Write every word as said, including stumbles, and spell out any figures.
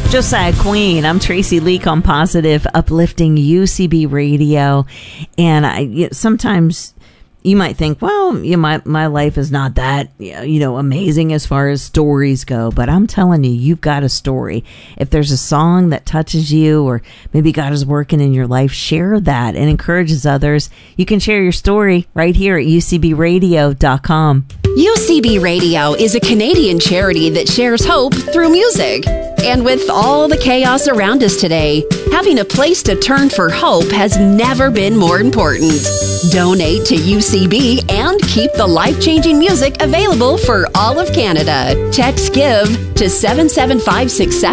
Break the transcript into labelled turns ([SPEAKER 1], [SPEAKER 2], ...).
[SPEAKER 1] Josiah Queen. I'm Tracy Leak on Positive Uplifting U C B Radio. And I you know, sometimes you might think, well, you know, my, my life is not that, you know, amazing as far as stories go. But I'm telling you, you've got a story. If there's a song that touches you, or maybe God is working in your life, share that and encourages others. You can share your story right here at U C B radio dot com.
[SPEAKER 2] U C B Radio is a Canadian charity that shares hope through music. And with all the chaos around us today, having a place to turn for hope has never been more important. Donate to U C B and keep the life-changing music available for all of Canada. Text GIVE to seven seven five six seven